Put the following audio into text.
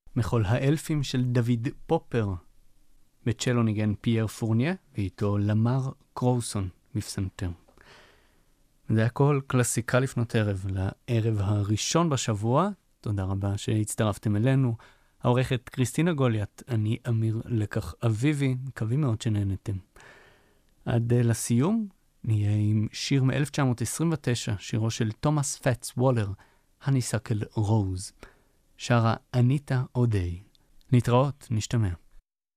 מחול האלפים של דוד פופר. בצ'לו ניגן פייר פורניה, ואיתו למר קרוסון בפסנתר. זה הכל קלאסיקה לפנות ערב, לערב הראשון בשבוע. תודה רבה שהצטרפתם אלינו. העורכת קריסטינה גוליית, אני אמיר לקח אביבי, מקווים מאוד שנהנתם. עד לסיום נהיה עם שיר מ-1929, שירו של תומאס פטס וולר, הניסקל רוז. שרה אניטה אודיי. נתראות, נשתמע.